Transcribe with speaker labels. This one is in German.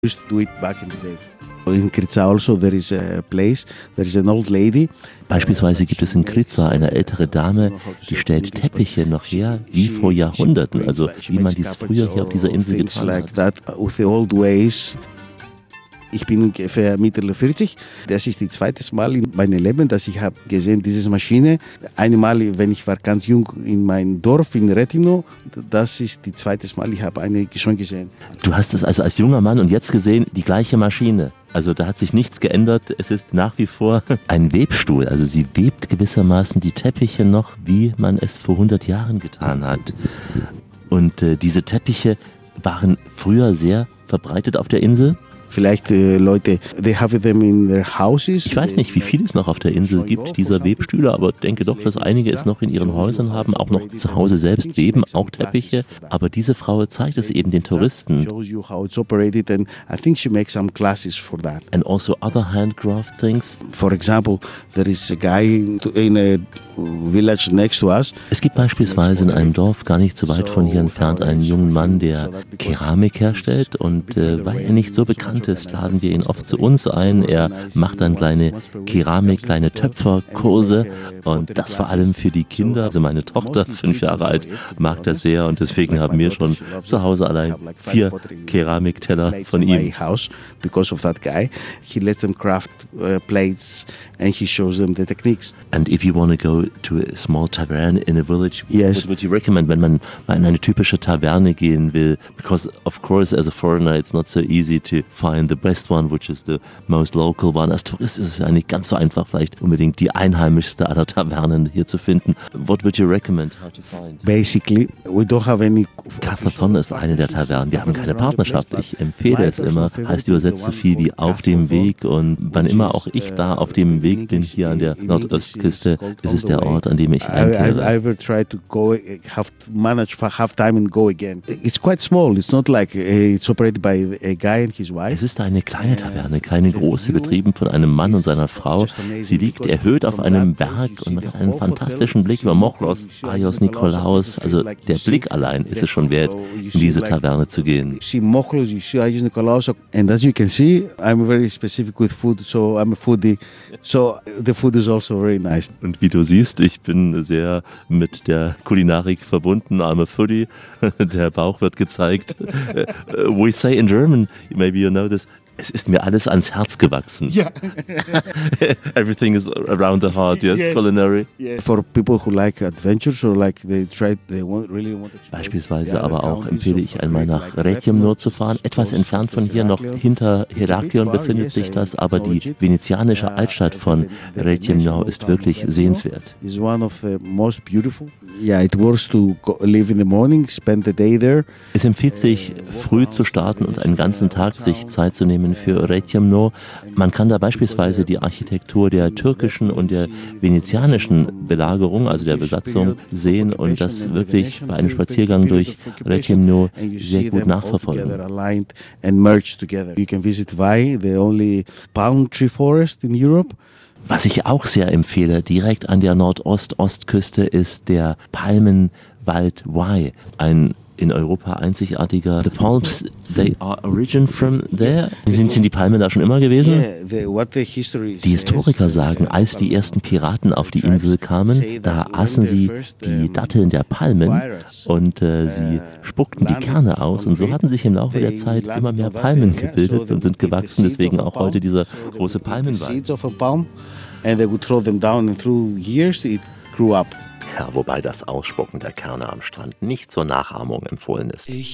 Speaker 1: used to do it back in the day. In Kriza also there is a place, there is an old lady.
Speaker 2: Beispielsweise gibt es in Kriza eine ältere Dame, die stellt Teppiche noch her, wie vor Jahrhunderten, also wie man dies früher hier auf dieser Insel getan hat.
Speaker 1: Ich bin ungefähr Mitte 40. Das ist das zweite Mal in meinem Leben, dass ich habe gesehen diese Maschine. Einmal, wenn ich war ganz jung in meinem Dorf in Retimno. Das ist das zweite Mal, ich habe eine schon gesehen.
Speaker 2: Du hast es also als junger Mann und jetzt gesehen, die gleiche Maschine. Also da hat sich nichts geändert. Es ist nach wie vor ein Webstuhl. Also sie webt gewissermaßen die Teppiche noch, wie man es vor 100 Jahren getan hat. Und diese Teppiche waren früher sehr verbreitet auf der Insel.
Speaker 1: Vielleicht Leute, they have them in their houses.
Speaker 2: Ich weiß nicht, wie viel es noch auf der Insel gibt, dieser Webstühle, aber denke doch, dass einige es noch in ihren Häusern haben, auch noch zu Hause selbst weben, auch Teppiche. Aber diese Frau zeigt es eben den Touristen. And also other handcraft things.
Speaker 1: For example, there is a guy in a village next to us.
Speaker 2: Es gibt beispielsweise in einem Dorf gar nicht so weit von hier entfernt einen jungen Mann, der Keramik herstellt und weil er nicht so bekannt ist, laden wir ihn oft zu uns ein. Er macht dann kleine Keramik, kleine Töpferkurse und das vor allem für die Kinder. Also meine Tochter, 5 Jahre alt, mag das sehr und deswegen haben wir schon zu Hause allein 4 Keramikteller von ihm.
Speaker 1: Because of that guy, he lets them craft plates and he shows them the techniques.
Speaker 2: And if you want to go to a small tavern in a village,
Speaker 1: yes.
Speaker 2: What would you recommend, wenn man mal in eine typische Taverne gehen will? Because of course, as a foreigner, it's not so easy to find the best one, which is the most local one. Als Tourist ist es ja nicht ganz so einfach, vielleicht unbedingt die einheimischste aller Tavernen hier zu finden. What would you recommend how to find?
Speaker 1: Basically, we don't have any.
Speaker 2: Cathathon ist eine der Tavernen. Wir haben keine Partnerschaft. Ich empfehle es immer. Heißt übersetzt so viel wie auf dem Weg und wann immer auch ich da auf dem Weg bin, hier an der Nordostküste, ist es der Ort, an dem ich einkehre.
Speaker 1: I will try to go, manage for half time and go again. It's quite small. It's not like it's operated by a guy and his wife.
Speaker 2: Es ist eine kleine Taverne, keine große, betrieben von einem Mann und seiner Frau. Sie liegt erhöht auf einem Berg und man hat einen fantastischen Blick über Mochros, Agios Nikolaos. Also der Blick allein ist es schon wert, in diese Taverne zu gehen.
Speaker 1: Mochlos, you see Agios Nikolaos, and as you can see, I'm very specific with food, so I'm a foodie. So the food is also very nice.
Speaker 2: Und wie du siehst, ich bin sehr mit der Kulinarik verbunden. I'm a foodie. Der Bauch wird gezeigt. We say in German, maybe you know this, es ist mir alles ans Herz gewachsen.
Speaker 1: Yeah.
Speaker 2: Everything is around the heart, yes, culinary.
Speaker 1: Yeah. For people who like adventures or like really want to explore.
Speaker 2: Beispielsweise aber auch empfehle ich einmal nach Retimno zu fahren. Etwas entfernt von hier, noch hinter Heraklion befindet sich das, aber die venezianische Altstadt von Retimno ist wirklich sehenswert.
Speaker 1: It's one of the most beautiful. Yeah, it works to live in the morning, spend the day there.
Speaker 2: Es empfiehlt sich, früh zu starten und einen ganzen Tag sich Zeit zu nehmen für Retimno. Man kann da beispielsweise die Architektur der türkischen und der venezianischen Belagerung, also der Besatzung, sehen und das wirklich bei einem Spaziergang durch Retimno sehr gut nachverfolgen.
Speaker 1: You can visit Vai, the only palm tree forest in Europe.
Speaker 2: Was ich auch sehr empfehle, direkt an der Nordost-Ostküste, ist der Palmenwald Vai, ein in Europa einzigartiger. The palms, they are origin from there. Sind die Palmen da schon immer gewesen? Die Historiker sagen, als die ersten Piraten auf die Insel kamen, da aßen sie die Datteln der Palmen und sie spuckten die Kerne aus und so hatten sich im Laufe der Zeit immer mehr Palmen gebildet und sind gewachsen, deswegen auch heute dieser große Palmenwald. Ja, wobei das Ausspucken der Kerne am Strand nicht zur Nachahmung empfohlen ist.